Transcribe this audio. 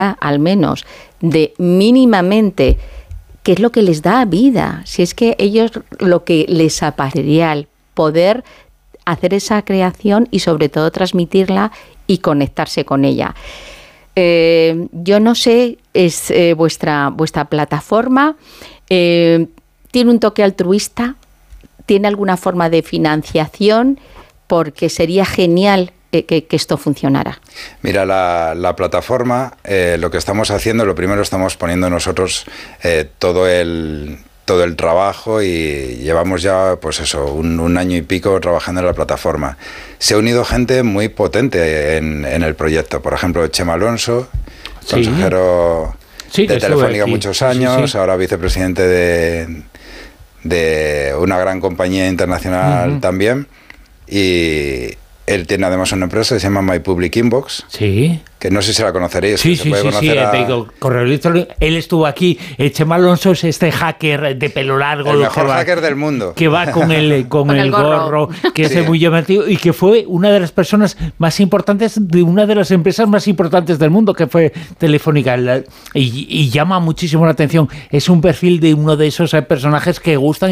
al menos de mínimamente qué es lo que les da vida. Si es que ellos lo que les aparecería el poder hacer esa creación y sobre todo transmitirla y conectarse con ella. Yo no sé, es vuestra plataforma, tiene un toque altruista, tiene alguna forma de financiación, porque sería genial que esto funcionara. Mira, la plataforma, lo que estamos haciendo, lo primero estamos poniendo nosotros todo el trabajo y llevamos ya, pues eso, un año y pico trabajando en la plataforma. Se ha unido gente muy potente en el proyecto. Por ejemplo, Chema Alonso, consejero de Telefónica muchos años, ahora vicepresidente de una gran compañía internacional también. Y él tiene además una empresa que se llama My Public Inbox. Sí. Que no sé si la conoceréis. Sí. Te digo, correo electrónico. Él estuvo aquí. Chema Alonso es este hacker de pelo largo. El mejor hacker del mundo. Que va con el gorro, que es muy llamativo y que fue una de las personas más importantes de una de las empresas más importantes del mundo, que fue Telefónica. Y llama muchísimo la atención. Es un perfil de uno de esos personajes que gustan